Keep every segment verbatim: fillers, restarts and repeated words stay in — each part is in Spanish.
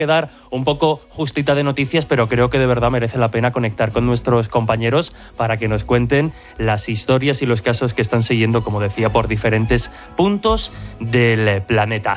quedar un poco justita de noticias, pero creo que de verdad merece la pena conectar con nuestros compañeros para que nos cuenten las historias y los casos que están siguiendo, como decía, por diferentes puntos del planeta.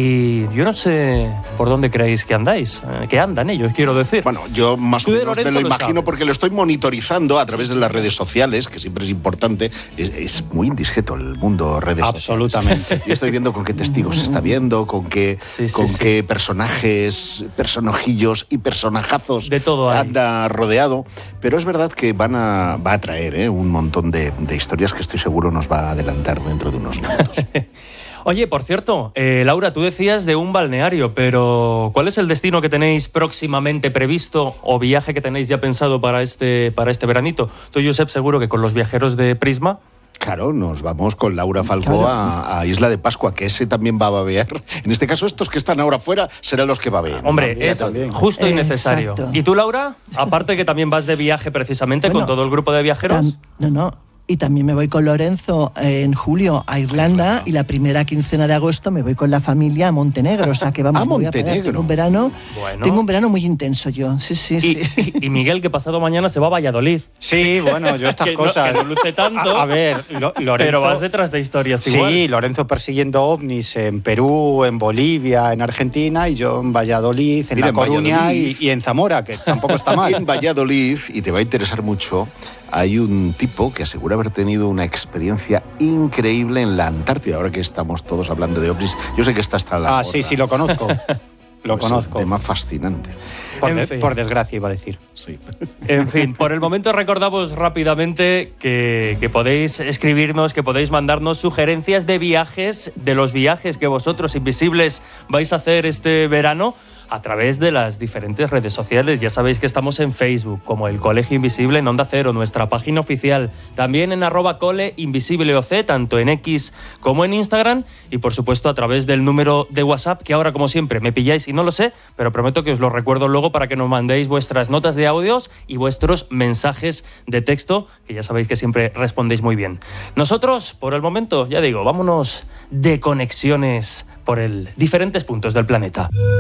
Y yo no sé por dónde creéis que andáis, eh, que andan ellos, quiero decir. Bueno, yo más o Tú de menos me Lorenzo lo lo imagino sabes. porque lo estoy monitorizando a través de las redes sociales, que siempre es importante. Es, es muy indiscreto el mundo redes Absolutamente. sociales. Yo estoy viendo con qué testigos se está viendo, con qué, Sí, sí, con sí. qué personajes, personajillos y personajazos De todo hay. anda rodeado. Pero es verdad que van a, va a traer ¿eh? un montón de, de historias que estoy seguro nos va a adelantar dentro de unos minutos. Oye, por cierto, eh, Laura, tú decías de un balneario, pero ¿cuál es el destino que tenéis próximamente previsto o viaje que tenéis ya pensado para este, para este veranito? Tú, Josep, seguro que con los viajeros de Prisma. Claro, nos vamos con Laura Falcó a, a Isla de Pascua, que ese también va a babear. En este caso, estos que están ahora fuera serán los que babeen. Hombre, También, es también. justo y necesario. Exacto. ¿Y tú, Laura? Aparte que también vas de viaje precisamente Bueno, con todo el grupo de viajeros. Tam- no, no. Y también me voy con Lorenzo eh, en julio a Irlanda y la primera quincena de agosto me voy con la familia a Montenegro. O sea que vamos ¿A voy a pegar. Montenegro? Tengo un verano, Bueno. tengo un verano muy intenso yo. Sí, sí, sí. Y, y Miguel, que pasado mañana se va a Valladolid. Sí, bueno, yo estas Que no- cosas... que no luce tanto, A, a ver, Lo- Lorenzo... Pero vas detrás de historias Sí, igual. Lorenzo persiguiendo ovnis en Perú, en Bolivia, en Argentina, y yo en Valladolid, en Mira, La en Coruña Valladolid. y, y en Zamora, que tampoco está En mal. Valladolid, y te va a interesar mucho, hay un tipo que asegura haber tenido una experiencia increíble en la Antártida. Ahora que estamos todos hablando de ovnis, yo sé que está hasta la Ah, sí, gorra. sí, lo conozco. Lo Pues conozco. Es un tema fascinante. Por, En de- fin. por desgracia, iba a decir. Sí. En fin, por el momento recordamos rápidamente que, que podéis escribirnos, que podéis mandarnos sugerencias de viajes, de los viajes que vosotros, Invisibles, vais a hacer este verano a través de las diferentes redes sociales. Ya sabéis que estamos en Facebook, como el Colegio Invisible en Onda Cero, nuestra página oficial. También en arroba cole invisible oc, tanto en X como en Instagram. Y por supuesto a través del número de WhatsApp, que ahora como siempre me pilláis y no lo sé, pero prometo que os lo recuerdo luego para que nos mandéis vuestras notas de audios y vuestros mensajes de texto, que ya sabéis que siempre respondéis muy bien. Nosotros, por el momento, ya digo, vámonos de conexiones por el diferentes puntos del planeta.